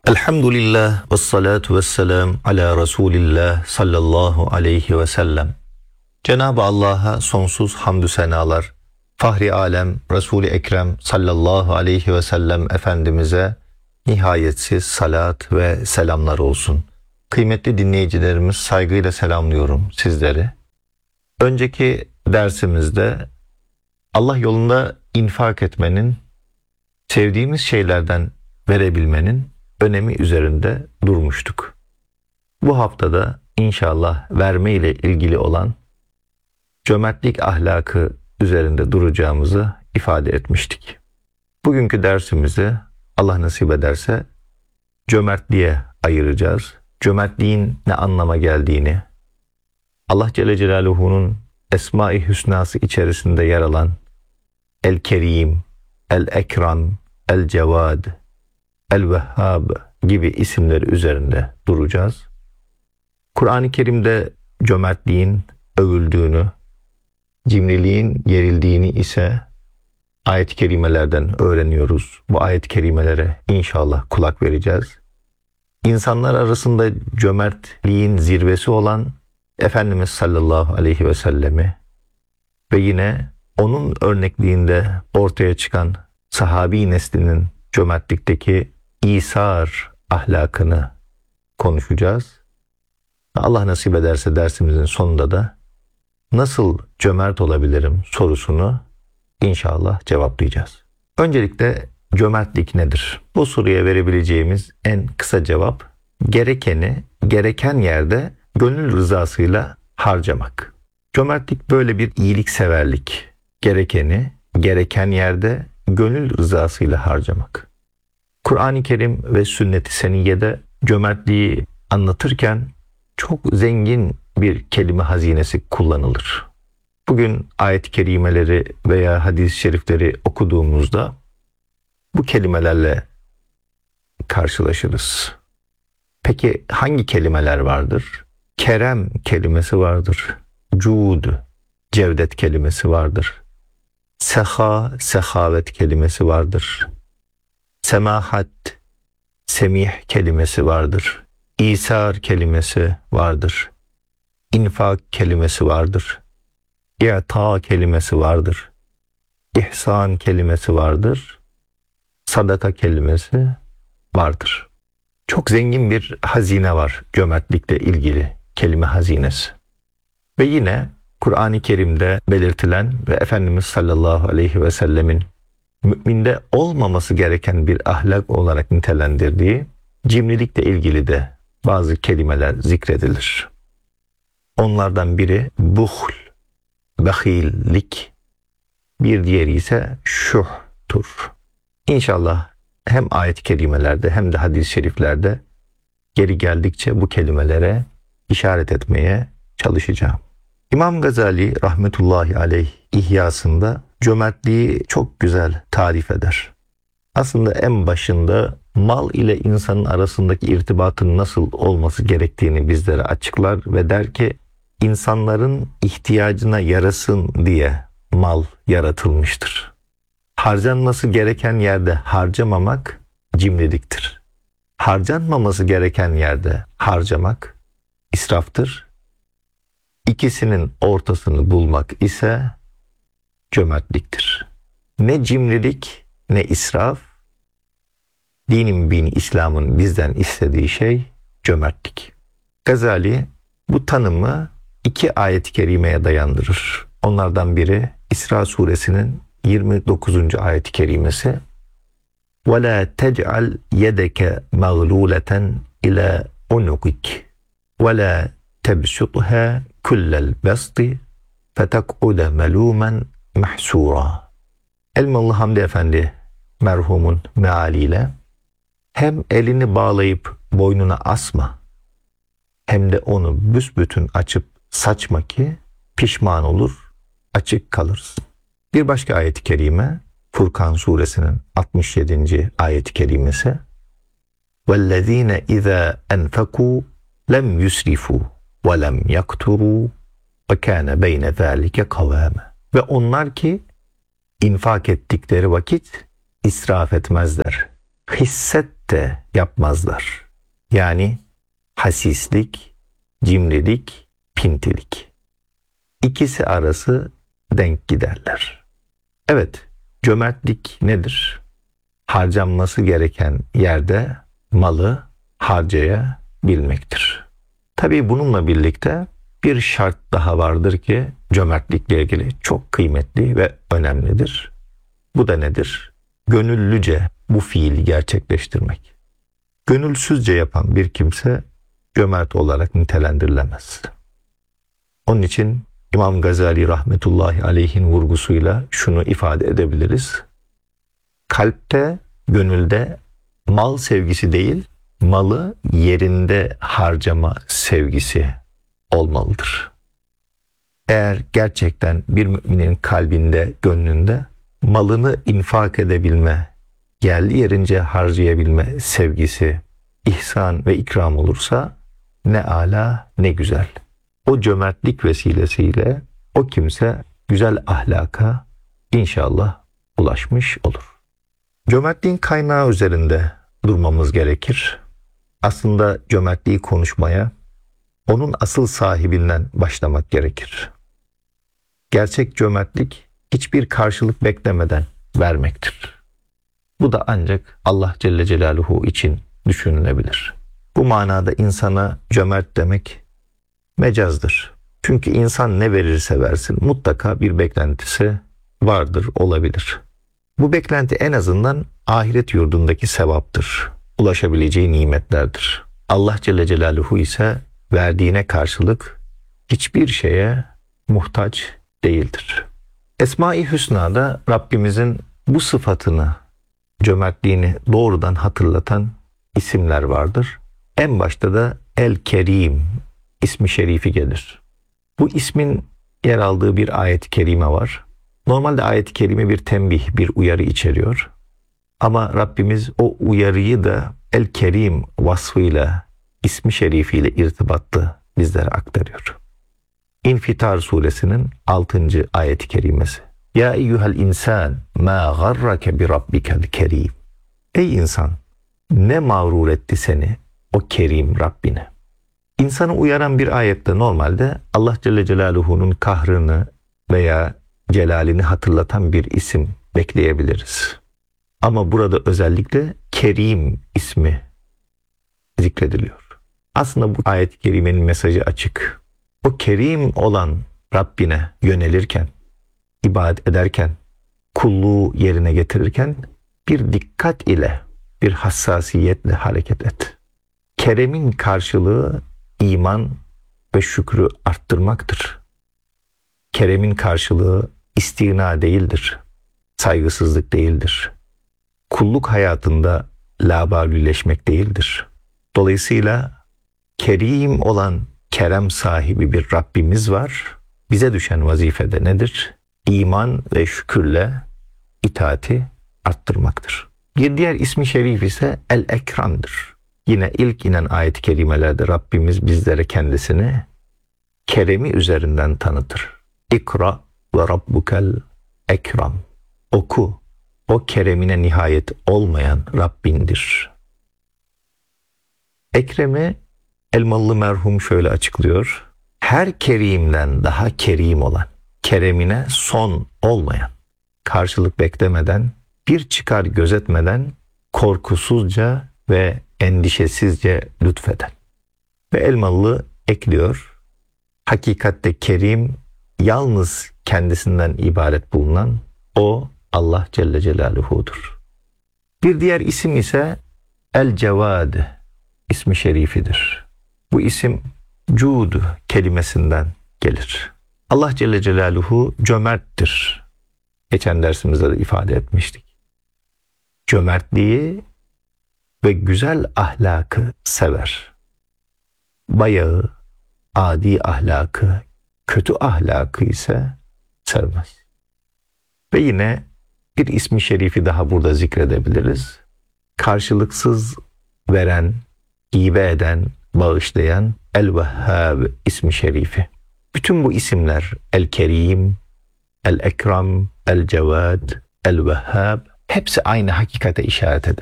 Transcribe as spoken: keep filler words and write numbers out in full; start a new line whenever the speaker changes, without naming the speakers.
Elhamdülillah ve salatu ve selam ala Resulillah sallallahu aleyhi ve sellem. Cenab-ı Allah'a sonsuz hamdü senalar, Fahri Alem Resul-i Ekrem sallallahu aleyhi ve sellem Efendimiz'e nihayetsiz salat ve selamlar olsun. Kıymetli dinleyicilerimiz, saygıyla selamlıyorum sizleri. Önceki dersimizde Allah yolunda infak etmenin, sevdiğimiz şeylerden verebilmenin önemi üzerinde durmuştuk. Bu haftada inşallah verme ile ilgili olan cömertlik ahlakı üzerinde duracağımızı ifade etmiştik. Bugünkü dersimizi Allah nasip ederse cömertliğe ayıracağız. Cömertliğin ne anlama geldiğini, Allah Celle Celaluhu'nun Esma-i Hüsnası içerisinde yer alan El-Kerim, El-Ekram, El-Cevad, El-Vehhab gibi isimleri üzerinde duracağız. Kur'an-ı Kerim'de cömertliğin övüldüğünü, cimriliğin yerildiğini ise ayet-i kerimelerden öğreniyoruz. Bu ayet-i kerimelere inşallah kulak vereceğiz. İnsanlar arasında cömertliğin zirvesi olan Efendimiz sallallahu aleyhi ve sellemi ve yine onun örnekliğinde ortaya çıkan sahabi neslinin cömertlikteki İsar ahlakını konuşacağız. Allah nasip ederse dersimizin sonunda da nasıl cömert olabilirim sorusunu inşallah cevaplayacağız. Öncelikle cömertlik nedir? Bu soruya verebileceğimiz en kısa cevap, gerekeni gereken yerde gönül rızasıyla harcamak. Cömertlik böyle bir iyilikseverlik. Gerekeni gereken yerde gönül rızasıyla harcamak. Kur'an-ı Kerim ve sünnet-i seniyede cömertliği anlatırken çok zengin bir kelime hazinesi kullanılır. Bugün ayet-i kerimeleri veya hadis-i şerifleri okuduğumuzda bu kelimelerle karşılaşırız. Peki hangi kelimeler vardır? Kerem kelimesi vardır. Cud, cevdet kelimesi vardır. Seha, sehavet kelimesi vardır. Semahat, semih kelimesi vardır. İsar kelimesi vardır. İnfak kelimesi vardır. İ'ta kelimesi vardır. İhsan kelimesi vardır. Sadaka kelimesi vardır. Çok zengin bir hazine var cömertlikle ilgili, kelime hazinesi. Ve yine Kur'an-ı Kerim'de belirtilen ve Efendimiz sallallahu aleyhi ve sellemin müminde olmaması gereken bir ahlak olarak nitelendirdiği cimrilikle ilgili de bazı kelimeler zikredilir. Onlardan biri buhl, bahillik, bir diğeri ise şuhtur. İnşallah hem ayet-i kerimelerde hem de hadis-i şeriflerde geri geldikçe bu kelimelere işaret etmeye çalışacağım. İmam Gazali rahmetullahi aleyh İhyasında cömertliği çok güzel tarif eder. Aslında en başında mal ile insanın arasındaki irtibatın nasıl olması gerektiğini bizlere açıklar ve der ki, insanların ihtiyacına yarasın diye mal yaratılmıştır. Harcanması gereken yerde harcamamak cimriliktir. Harcanmaması gereken yerde harcamak israftır. İkisinin ortasını bulmak ise cömertliktir. Ne cimrilik ne israf, dinin mübini İslam'ın bizden istediği şey cömertlik. Gazali bu tanımı iki ayet-i kerimeye dayandırır. Onlardan biri İsra suresinin yirmi dokuzuncu ayet-i kerimesi. وَلَا تَجْعَلْ يَدَكَ مَغْلُولَةً إِلَى عُنُقِكَ وَلَا تَبْسُطْهَا كُلَّ الْبَسْطِ فَتَقْعُدَ مَلُومًا مَحْسُورًا. Elmalı Hamdi Efendi merhumun mealiyle, hem elini bağlayıp boynuna asma, hem de onu büsbütün açıp saçma ki pişman olur, açık kalırsın. Bir başka ayet-i kerime Furkan suresinin altmış yedinci ayet-i kerimesi. وَالَّذ۪ينَ اِذَا اَنْفَقُوا لَمْ يُسْرِفُوا وَلَمْ يَقْتُرُوا وَكَانَ بَيْنَ ذَٰلِكَ قَوَامًا. Ve onlar ki infak ettikleri vakit israf etmezler. Hisset de yapmazlar. Yani hasislik, cimrilik, pintilik. İkisi arası denk giderler. Evet, cömertlik nedir? Harcanması gereken yerde malı harcayabilmektir. Tabii bununla birlikte bir şart daha vardır ki cömertlikle ilgili çok kıymetli ve önemlidir. Bu da nedir? Gönüllüce bu fiili gerçekleştirmek. Gönülsüzce yapan bir kimse cömert olarak nitelendirilemez. Onun için İmam Gazali rahmetullahi aleyhin vurgusuyla şunu ifade edebiliriz. Kalpte, gönülde mal sevgisi değil, malı yerinde harcama sevgisi olmalıdır. Eğer gerçekten bir müminin kalbinde, gönlünde malını infak edebilme, yerli yerince harcayabilme sevgisi, ihsan ve ikram olursa ne âlâ ne güzel. O cömertlik vesilesiyle o kimse güzel ahlaka inşallah ulaşmış olur. Cömertliğin kaynağı üzerinde durmamız gerekir. Aslında cömertliği konuşmaya onun asıl sahibinden başlamak gerekir. Gerçek cömertlik hiçbir karşılık beklemeden vermektir. Bu da ancak Allah Celle Celaluhu için düşünülebilir. Bu manada insana cömert demek mecazdır. Çünkü insan ne verirse versin mutlaka bir beklentisi vardır, olabilir. Bu beklenti en azından ahiret yurdundaki sevaptır. Ulaşabileceği nimetlerdir. Allah Celle Celaluhu ise verdiğine karşılık hiçbir şeye muhtaç değildir. Esma-i Hüsna'da Rabbimizin bu sıfatını, cömertliğini doğrudan hatırlatan isimler vardır. En başta da El-Kerim ismi şerifi gelir. Bu ismin yer aldığı bir ayet-i kerime var. Normalde ayet-i kerime bir tembih, bir uyarı içeriyor. Ama Rabbimiz o uyarıyı da El-Kerim vasfıyla, ismi şerifiyle irtibatlı bizlere aktarıyor. İnfitar suresinin altıncı ayet-i kerimesi. Ya eyyuhel insan ma garrake bi rabbikel kerim. Ey insan, ne mağrur etti seni o kerim Rabbine. İnsanı uyaran bir ayette normalde Allah Celle Celaluhu'nun kahrını veya celalini hatırlatan bir isim bekleyebiliriz. Ama burada özellikle Kerim ismi zikrediliyor. Aslında bu ayet-i kerimenin mesajı açık. O Kerim olan Rabbine yönelirken, ibadet ederken, kulluğu yerine getirirken bir dikkat ile, bir hassasiyetle hareket et. Keremin karşılığı iman ve şükrü arttırmaktır. Keremin karşılığı istina değildir, saygısızlık değildir. Kulluk hayatında labalüleşmek değildir. Dolayısıyla kerim olan, kerem sahibi bir Rabbimiz var. Bize düşen vazife de nedir? İman ve şükürle itaati arttırmaktır. Bir diğer ismi şerif ise El-Ekram'dır. Yine ilk inen ayet-i kerimelerde Rabbimiz bizlere kendisini keremi üzerinden tanıtır. İkra ve Rabbukel Ekram. Oku, o keremine nihayet olmayan Rabbindir. Ekrem'i Elmalı merhum şöyle açıklıyor. Her kerimden daha kerim olan, keremine son olmayan, karşılık beklemeden, bir çıkar gözetmeden, korkusuzca ve endişesizce lütfeden. Ve Elmalı ekliyor. Hakikatte kerim yalnız kendisinden ibaret bulunan o Allah Celle Celaluhu'dur. Bir diğer isim ise El-Cevad ismi şerifidir. Bu isim cud kelimesinden gelir. Allah Celle Celaluhu cömerttir. Geçen dersimizde de ifade etmiştik. Cömertliği ve güzel ahlakı sever. Bayağı, adi ahlakı, kötü ahlakı ise sevmez. Ve yine bir ismi şerifi daha burada zikredebiliriz. Karşılıksız veren, hibe eden, bağışlayan El-Vehhab ismi şerifi. Bütün bu isimler El-Kerim, El-Ekram, El-Cevad, El-Vehhab hepsi aynı hakikate işaret eder.